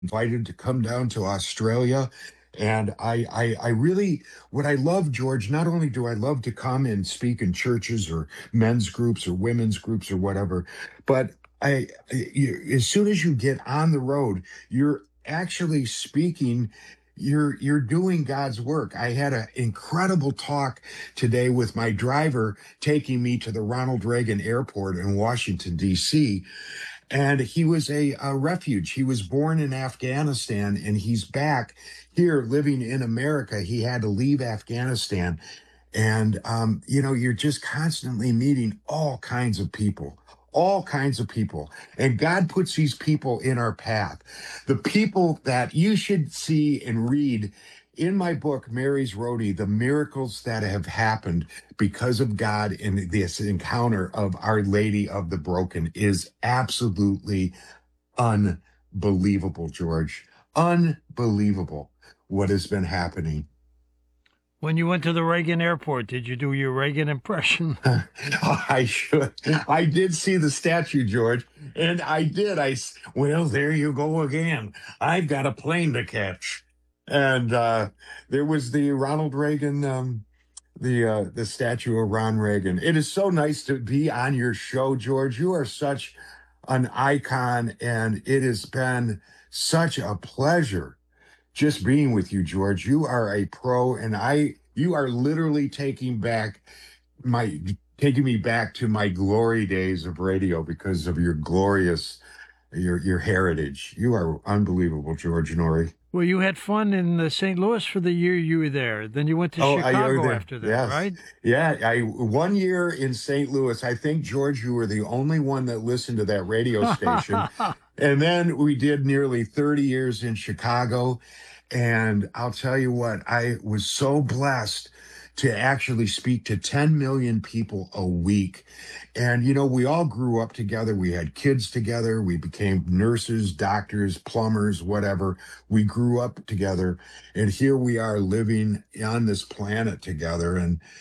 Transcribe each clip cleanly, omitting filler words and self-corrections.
invited to come down to Australia. And I really, what I love, George, not only do I love to come and speak in churches or men's groups or women's groups or whatever, but as soon as you get on the road, you're actually speaking. You're doing God's work. I had an incredible talk today with my driver taking me to the Ronald Reagan Airport in Washington, D.C. And he was a refuge. He was born in Afghanistan and he's back here living in America. He had to leave Afghanistan. And, you're just constantly meeting all kinds of people, all kinds of people. And God puts these people in our path. The people that you should see and read in my book, Mary's Roadie, the miracles that have happened because of God in this encounter of Our Lady of the Broken is absolutely unbelievable, George. Unbelievable what has been happening. When you went to the Reagan airport, did you do your Reagan impression? I should. I did see the statue, George, and I did. Well, there you go again. I've got a plane to catch. And there was the Ronald Reagan, the statue of Ron Reagan. It is so nice to be on your show, George. You are such an icon, and it has been such a pleasure just being with you, George. You are a pro, and you are literally taking me back to my glory days of radio because of your glorious your heritage. You are unbelievable, George Norrie. Well, you had fun in St. Louis for the year you were there. Then you went to Chicago after that, yes. Right? Yeah, 1 year in St. Louis. I think, George, you were the only one that listened to that radio station. And then we did nearly 30 years in Chicago. And I'll tell you what, I was so blessed to actually speak to 10 million people a week. And, we all grew up together. We had kids together. We became nurses, doctors, plumbers, whatever. We grew up together. And here we are living on this planet together.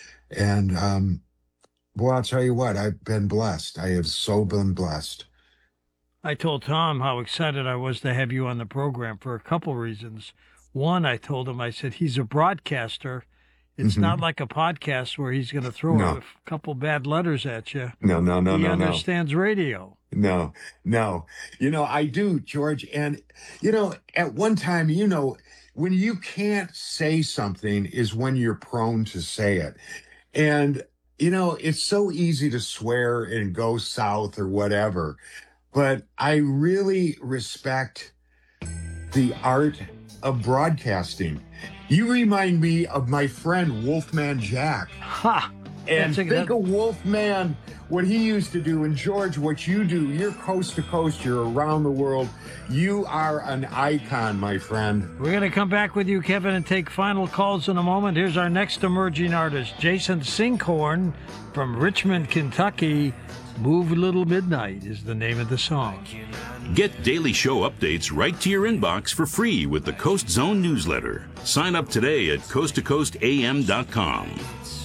Well, I'll tell you what, I've been blessed. I have so been blessed. I told Tom how excited I was to have you on the program for a couple reasons. One, I told him, I said, he's a broadcaster. It's not like a podcast where he's going to throw a couple bad letters at you. No. He understands radio. No. I do, George. And, at one time, when you can't say something is when you're prone to say it. And, it's so easy to swear and go south or whatever. But I really respect the art of broadcasting. You remind me of my friend Wolfman Jack. Ha! And think of Wolfman, what he used to do. And George, what you do, you're coast to coast, you're around the world. You are an icon, my friend. We're going to come back with you, Kevin, and take final calls in a moment. Here's our next emerging artist, Jason Sinkhorn from Richmond, Kentucky. Move Little Midnight is the name of the song. Get daily show updates right to your inbox for free with the Coast Zone newsletter. Sign up today at coasttocoastam.com.